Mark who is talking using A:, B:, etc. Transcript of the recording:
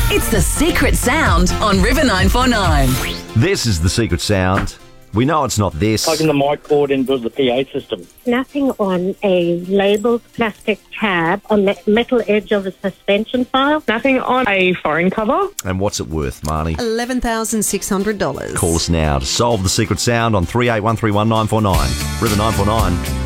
A: It's The Secret Sound on River 949.
B: This is The Secret Sound. We know it's not this.
C: Plug in the mic cord into the PA system.
D: Nothing on a labelled plastic tab on the metal edge of a suspension file.
E: Nothing on a phone cover.
B: And what's it worth, Marnie?
F: $11,600.
B: Call us now to solve The Secret Sound on 38131949. River 949.